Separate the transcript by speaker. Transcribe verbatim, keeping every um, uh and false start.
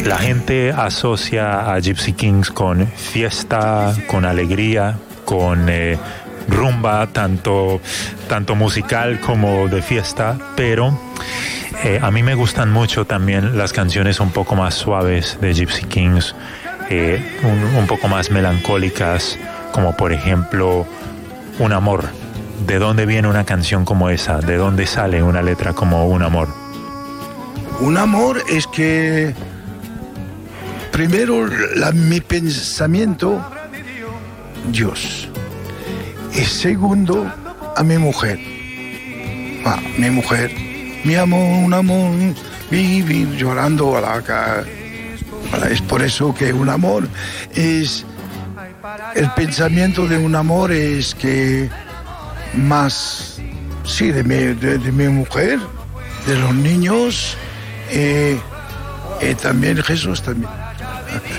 Speaker 1: la gente asocia a Gypsy Kings con fiesta, con alegría, con eh, rumba, tanto, tanto musical como de fiesta, pero eh, a mí me gustan mucho también las canciones un poco más suaves de Gypsy Kings, eh, un, un poco más melancólicas, como por ejemplo Un amor. ¿De dónde viene una canción como esa? ¿De dónde sale una letra como Un amor?
Speaker 2: Un amor es que primero la, mi pensamiento, Dios. Y segundo, a mi mujer. Ah, mi mujer. Mi amor, un amor, vivir llorando a la cara. Es por eso que un amor es... El pensamiento de un amor es que más, sí, de mi, de, de mi mujer, de los niños, y eh, eh, también Jesús también.